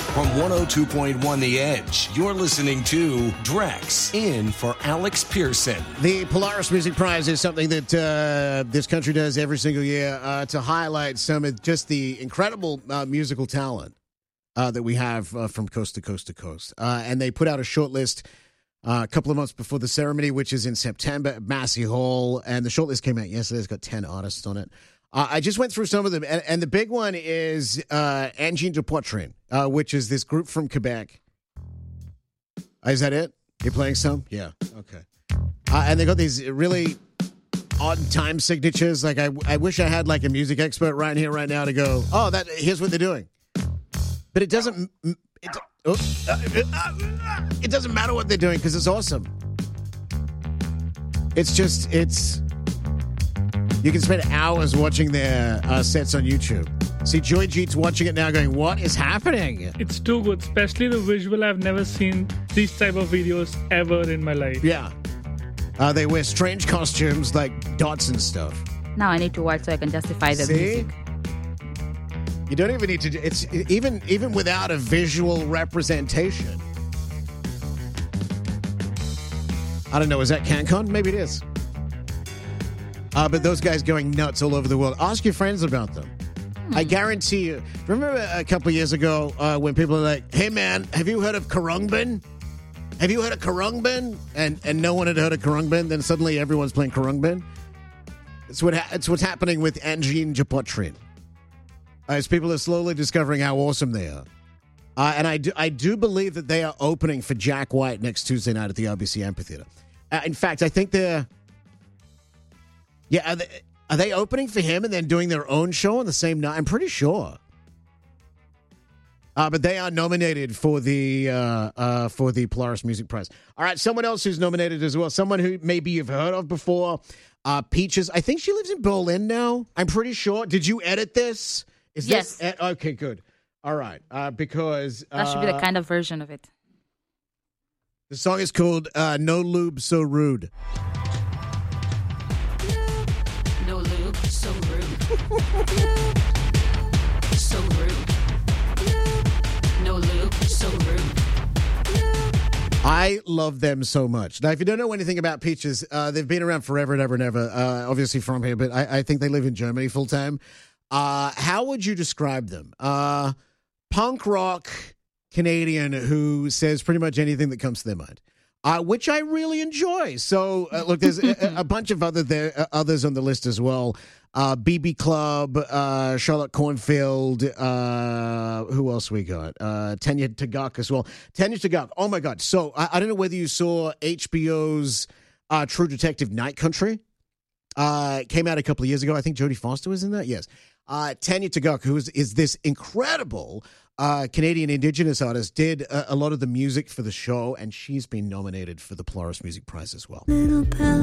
From 102.1 The Edge, you're listening to Drex in for Alex Pearson. The Polaris Music Prize is something that this country does every single year to highlight some of just the incredible musical talent that we have from coast to coast to coast. And they put out a short list a couple of months before the ceremony, which is in September at Massey Hall. And the short list came out yesterday. It's got 10 artists on it. I just went through some of them. And the big one is Engine de Poitrine, which is this group from Quebec. Is that it? You're playing some? Yeah. Okay. And they got these really odd time signatures. Like, I wish I had like a music expert right here, right now to go, oh, here's what they're doing. But it doesn't... It doesn't matter what they're doing because it's awesome. It's you can spend hours watching their sets on YouTube. See, Joy Jeet's watching it now going, what is happening? It's too good, especially the visual. I've never seen these type of videos ever in my life. Yeah. They wear strange costumes like dots and stuff. Now I need to watch so I can justify the music. You don't even need to. It's even without a visual representation. I don't know. Is that CanCon? Maybe it is. But those guys going nuts all over the world. Ask your friends about them. I guarantee you. Remember a couple of years ago when people are like, "Hey man, have you heard of Khruangbin? Have you heard of Khruangbin?" And no one had heard of Khruangbin. Then suddenly everyone's playing Khruangbin. It's what's happening with Engine de Poitrine. As people are slowly discovering how awesome they are. And I do believe that they are opening for Jack White next Tuesday night at the RBC Amphitheater. In fact, I think they're... Yeah, are they opening for him and then doing their own show on the same night? I'm pretty sure. But they are nominated for the Polaris Music Prize. All right, someone else who's nominated as well. Someone who maybe you've heard of before. Peaches. I think she lives in Berlin now. I'm pretty sure. Did you edit this? Yes. Okay, good. All right. Because... that should be the kind of version of it. The song is called No Lube, So Rude. No lube, so rude. So rude. No lube, so rude. I love them so much. Now, if you don't know anything about Peaches, they've been around forever and ever and ever, obviously from here, but I think they live in Germany full time. How would you describe them? Punk rock Canadian who says pretty much anything that comes to their mind, which I really enjoy. So, look, there's a bunch of others on the list as well. BB Club, Charlotte Cornfield, who else we got? Tanya Tagaq as well. Tanya Tagaq, oh my God. So, I don't know whether you saw HBO's True Detective Night Country. Came out a couple of years ago. I think Jodie Foster was in that. Yes. Tanya Tagaq, who is this incredible Canadian Indigenous artist, did a lot of the music for the show, and she's been nominated for the Polaris Music Prize as well.